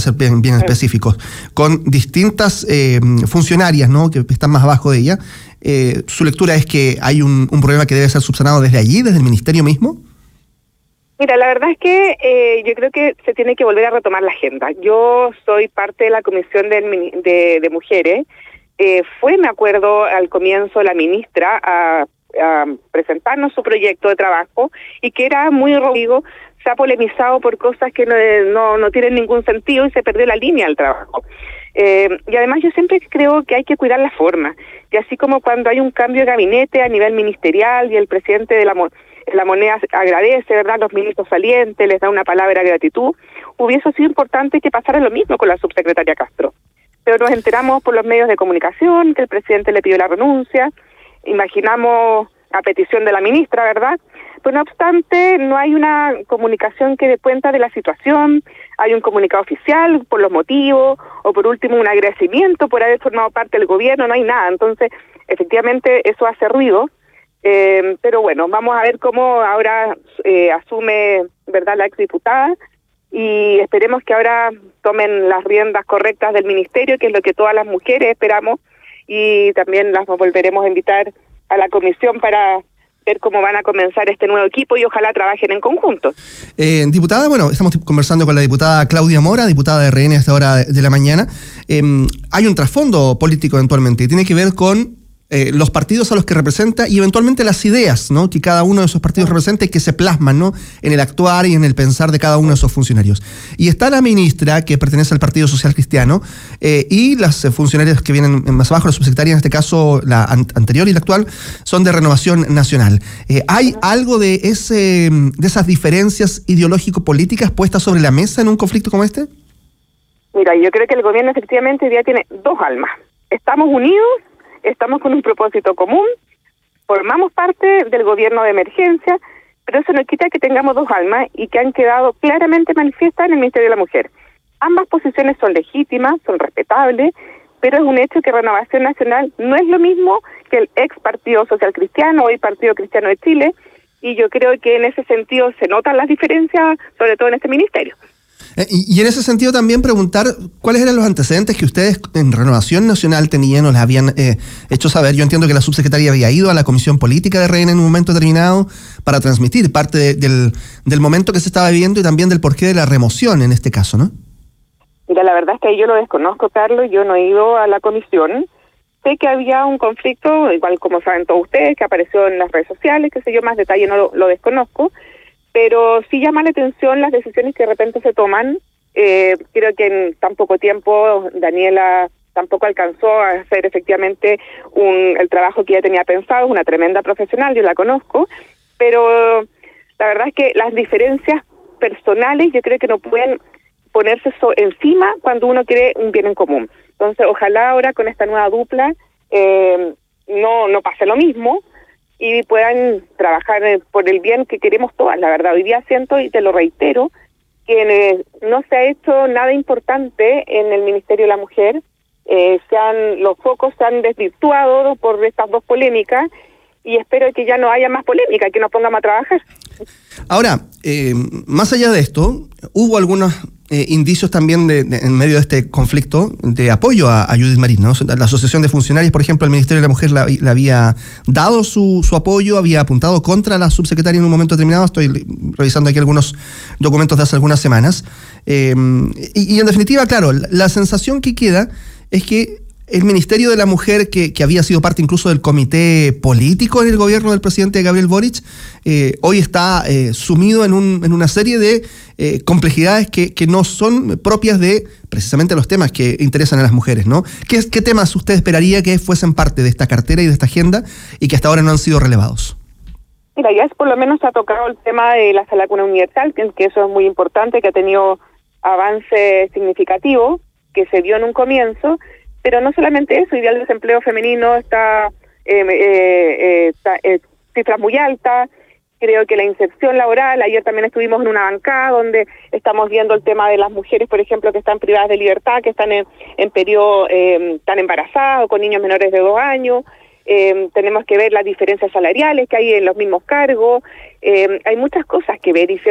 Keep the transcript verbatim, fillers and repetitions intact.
ser bien, bien específicos, con distintas eh, funcionarias, ¿no?, que están más abajo de ella. Eh, ¿Su lectura es que hay un, un problema que debe ser subsanado desde allí, desde el ministerio mismo? Mira, la verdad es que eh, yo creo que se tiene que volver a retomar la agenda. Yo soy parte de la Comisión del, de, de Mujeres. Eh, fue, me acuerdo, al comienzo la ministra a, a presentarnos su proyecto de trabajo y que era muy robusto, se ha polemizado por cosas que no, no, no tienen ningún sentido y se perdió la línea del trabajo. Eh, y además yo siempre creo que hay que cuidar la forma. Y así como cuando hay un cambio de gabinete a nivel ministerial y el presidente de la La moneda agradece, ¿verdad?, los ministros salientes, les da una palabra de gratitud. Hubiese sido importante que pasara lo mismo con la subsecretaria Castro. Pero nos enteramos por los medios de comunicación que el presidente le pidió la renuncia. Imaginamos a petición de la ministra, ¿verdad? Pero no obstante, no hay una comunicación que dé cuenta de la situación. Hay un comunicado oficial por los motivos, o por último un agradecimiento por haber formado parte del gobierno. No hay nada. Entonces, efectivamente, eso hace ruido. Eh, pero bueno, vamos a ver cómo ahora eh, asume, ¿verdad?, la exdiputada, y esperemos que ahora tomen las riendas correctas del ministerio, que es lo que todas las mujeres esperamos, y también las volveremos a invitar a la comisión para ver cómo van a comenzar este nuevo equipo y ojalá trabajen en conjunto. Eh, diputada, bueno, estamos conversando con la diputada Claudia Mora, diputada de R N a esta hora de la mañana. Eh, hay un trasfondo político eventualmente, y tiene que ver con Eh, los partidos a los que representa y eventualmente las ideas, ¿no?, que cada uno de esos partidos representa y que se plasman, ¿no?, en el actuar y en el pensar de cada uno de esos funcionarios. Y está la ministra, que pertenece al Partido Social Cristiano, eh, y las eh, funcionarias que vienen más abajo, la subsecretaria, en este caso la an anterior y la actual, son de Renovación Nacional. Eh, ¿Hay algo de, ese, de esas diferencias ideológico-políticas puestas sobre la mesa en un conflicto como este? Mira, yo creo que el gobierno efectivamente hoy día tiene dos almas. Estamos unidos, estamos con un propósito común, formamos parte del gobierno de emergencia, pero eso no quita que tengamos dos almas y que han quedado claramente manifiestas en el Ministerio de la Mujer. Ambas posiciones son legítimas, son respetables, pero es un hecho que Renovación Nacional no es lo mismo que el ex Partido Social Cristiano, hoy Partido Cristiano de Chile, y yo creo que en ese sentido se notan las diferencias, sobre todo en este ministerio. Y, y en ese sentido también preguntar cuáles eran los antecedentes que ustedes en Renovación Nacional tenían o les habían eh, hecho saber. Yo entiendo que la subsecretaria había ido a la Comisión Política de R N en un momento determinado para transmitir parte de, del, del momento que se estaba viviendo y también del porqué de la remoción en este caso, ¿no? Mira, la verdad es que yo lo desconozco, Carlos, yo no he ido a la comisión. Sé que había un conflicto, igual como saben todos ustedes, que apareció en las redes sociales, qué sé yo, más detalle no lo, lo desconozco. Pero sí llama la atención las decisiones que de repente se toman. Eh, creo que en tan poco tiempo Daniela tampoco alcanzó a hacer efectivamente un, el trabajo que ella tenía pensado. Es una tremenda profesional, yo la conozco, pero la verdad es que las diferencias personales yo creo que no pueden ponerse so, encima cuando uno quiere un bien en común. Entonces, ojalá ahora con esta nueva dupla eh, no, no pase lo mismo y puedan trabajar por el bien que queremos todas. La verdad, hoy día siento, y te lo reitero, que eh, no se ha hecho nada importante en el Ministerio de la Mujer. Eh, se han, los focos se han desvirtuado por estas dos polémicas y espero que ya no haya más polémica, que nos pongamos a trabajar. Ahora, eh, más allá de esto, hubo algunos eh, indicios también de, de, en medio de este conflicto de apoyo a, a Judith Marín, ¿no? La Asociación de Funcionarios, por ejemplo, el Ministerio de la Mujer le la había dado su, su apoyo, había apuntado contra la subsecretaria en un momento determinado. Estoy revisando aquí algunos documentos de hace algunas semanas. Eh, y, y en definitiva, claro, la, la sensación que queda es que el Ministerio de la Mujer, que, que había sido parte incluso del comité político en el gobierno del presidente Gabriel Boric, eh, hoy está eh, sumido en, un, en una serie de eh, complejidades que, que no son propias de precisamente los temas que interesan a las mujeres, ¿no? ¿Qué, qué temas usted esperaría que fuesen parte de esta cartera y de esta agenda y que hasta ahora no han sido relevados? Mira, ya por lo menos ha tocado el tema de la sala cuna universal, que, que eso es muy importante, que ha tenido avance significativo, que se dio en un comienzo. Pero no solamente eso, hoy día el desempleo femenino está eh, eh, eh, eh, cifras muy altas. Creo que la inserción laboral, ayer también estuvimos en una bancada donde estamos viendo el tema de las mujeres, por ejemplo, que están privadas de libertad, que están en, en periodo, eh, están embarazadas o con niños menores de dos años. Eh, tenemos que ver las diferencias salariales que hay en los mismos cargos. Eh, hay muchas cosas que ver y